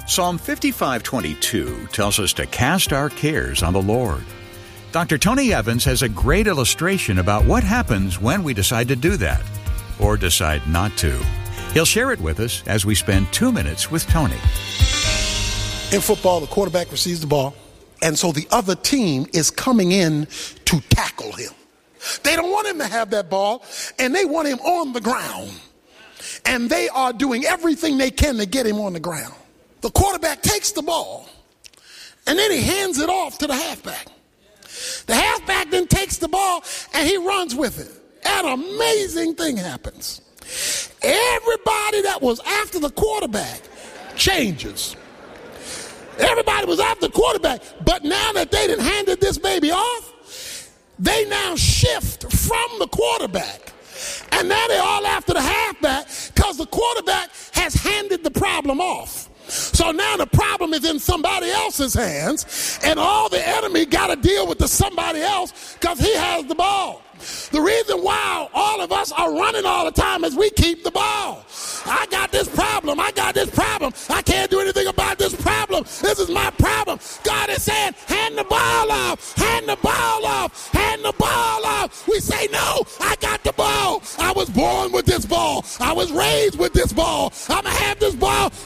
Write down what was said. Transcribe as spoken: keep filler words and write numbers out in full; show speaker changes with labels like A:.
A: Psalm fifty-five twenty-two tells us to cast our cares on the Lord. Doctor Tony Evans has a great illustration about what happens when we decide to do that, or decide not to. He'll share it with us as we spend two minutes with Tony.
B: In football, the quarterback receives the ball, and so the other team is coming in to tackle him. They don't want him to have that ball, and they want him on the ground. And they are doing everything they can to get him on the ground. The quarterback takes the ball, and then he hands it off to the halfback. The halfback then takes the ball, and he runs with it. An amazing thing happens. Everybody that was after the quarterback changes. Everybody was after the quarterback, but now that they done handed this baby off, they now shift from the quarterback. And now they're all after the halfback because the quarterback has handed the problem off. So now the problem is in somebody else's hands, and all the enemy got to deal with the somebody else because he has the ball. The reason why all of us are running all the time is we keep the ball. I got this problem. I got this problem. I can't do anything about this problem. This is my problem. God is saying, hand the ball off. Hand the ball off. Hand the ball off. We say, no, I got the ball. I was born with this ball. I was raised with this ball. I'm going to have